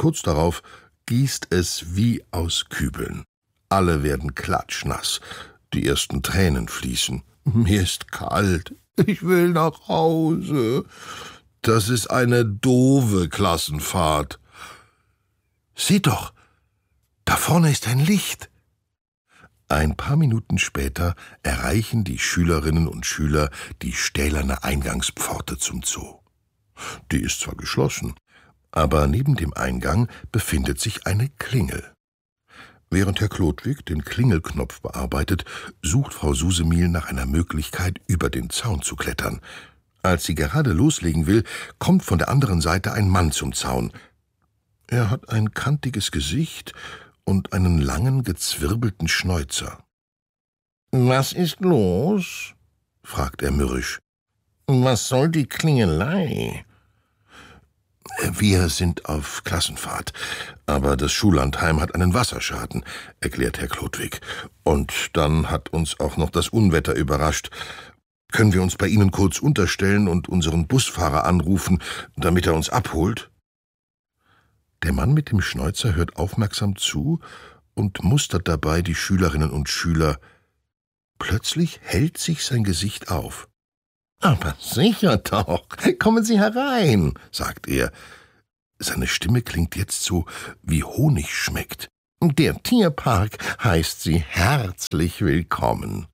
kurz darauf gießt es wie aus Kübeln. Alle werden klatschnass. Die ersten Tränen fließen. »Mir ist kalt. Ich will nach Hause. Das ist eine doofe Klassenfahrt.« »Seht doch, da vorne ist ein Licht.« Ein paar Minuten später erreichen die Schülerinnen und Schüler die stählerne Eingangspforte zum Zoo. Die ist zwar geschlossen, aber neben dem Eingang befindet sich eine Klingel. Während Herr Chlodwig den Klingelknopf bearbeitet, sucht Frau Susemihl nach einer Möglichkeit, über den Zaun zu klettern. Als sie gerade loslegen will, kommt von der anderen Seite ein Mann zum Zaun. Er hat ein kantiges Gesicht und einen langen, gezwirbelten Schnäuzer. »Was ist los?« fragt er mürrisch. »Was soll die Klingelei?« »Wir sind auf Klassenfahrt, aber das Schullandheim hat einen Wasserschaden«, erklärt Herr Chlodwig. »Und dann hat uns auch noch das Unwetter überrascht. Können wir uns bei Ihnen kurz unterstellen und unseren Busfahrer anrufen, damit er uns abholt?« Der Mann mit dem Schnäuzer hört aufmerksam zu und mustert dabei die Schülerinnen und Schüler. Plötzlich hellt sich sein Gesicht auf. »Aber sicher doch, kommen Sie herein«, sagt er. Seine Stimme klingt jetzt so, wie Honig schmeckt. »Der Tierpark heißt Sie herzlich willkommen.«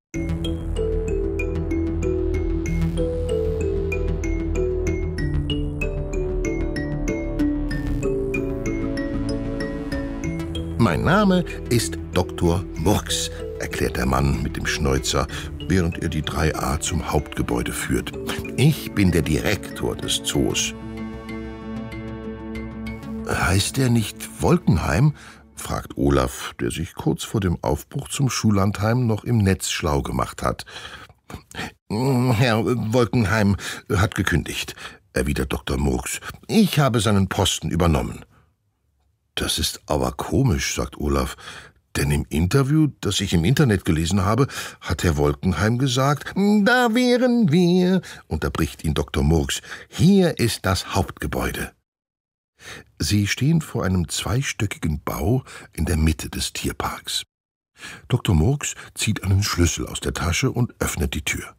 »Mein Name ist Dr. Murks«, erklärt der Mann mit dem Schnäuzer, während er die 3a zum Hauptgebäude führt. »Ich bin der Direktor des Zoos.« »Heißt der nicht Wolkenheim?« fragt Olaf, der sich kurz vor dem Aufbruch zum Schullandheim noch im Netz schlau gemacht hat. »Herr Wolkenheim hat gekündigt«, erwidert Dr. Murks. »Ich habe seinen Posten übernommen.« »Das ist aber komisch«, sagt Olaf, »denn im Interview, das ich im Internet gelesen habe, hat Herr Wolkenheim gesagt, »Da wären wir«, unterbricht ihn Dr. Murks, »hier ist das Hauptgebäude.« Sie stehen vor einem zweistöckigen Bau in der Mitte des Tierparks. Dr. Murks zieht einen Schlüssel aus der Tasche und öffnet die Tür.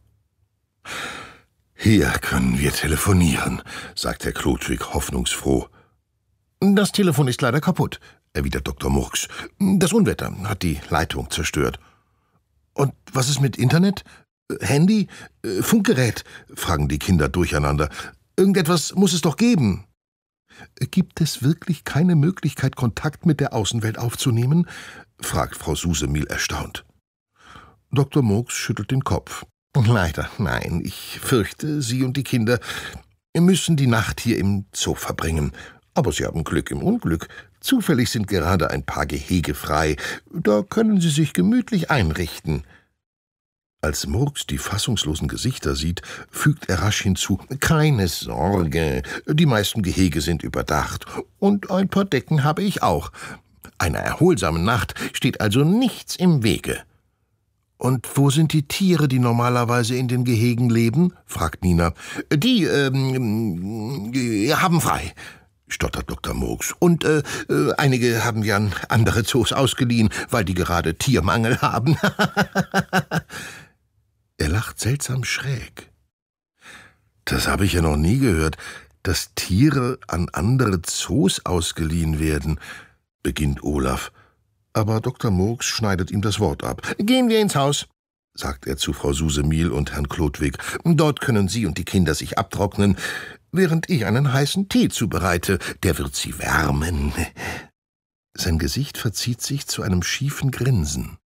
»Hier können wir telefonieren«, sagt Herr Chlodwig hoffnungsfroh. »Das Telefon ist leider kaputt«, erwidert Dr. Murks. »Das Unwetter hat die Leitung zerstört.« »Und was ist mit Internet? Handy? Funkgerät?« fragen die Kinder durcheinander. »Irgendetwas muss es doch geben.« »Gibt es wirklich keine Möglichkeit, Kontakt mit der Außenwelt aufzunehmen?« fragt Frau Susemihl erstaunt. Dr. Murks schüttelt den Kopf. »Leider nein. Ich fürchte, Sie und die Kinder müssen die Nacht hier im Zoo verbringen. Aber Sie haben Glück im Unglück. Zufällig sind gerade ein paar Gehege frei. Da können Sie sich gemütlich einrichten.« Als Murks die fassungslosen Gesichter sieht, fügt er rasch hinzu, »Keine Sorge, die meisten Gehege sind überdacht. Und ein paar Decken habe ich auch. Einer erholsamen Nacht steht also nichts im Wege.« »Und wo sind die Tiere, die normalerweise in den Gehegen leben?« fragt Nina. »Die haben frei«, stottert Dr. Murks. »Und einige haben wir an andere Zoos ausgeliehen, weil die gerade Tiermangel haben.« Er lacht seltsam schräg. »Das habe ich ja noch nie gehört, dass Tiere an andere Zoos ausgeliehen werden«, beginnt Olaf. Aber Dr. Murks schneidet ihm das Wort ab. »Gehen wir ins Haus«, sagt er zu Frau Susemihl und Herrn Chlodwig. »Dort können Sie und die Kinder sich abtrocknen, während ich einen heißen Tee zubereite. Der wird Sie wärmen.« Sein Gesicht verzieht sich zu einem schiefen Grinsen.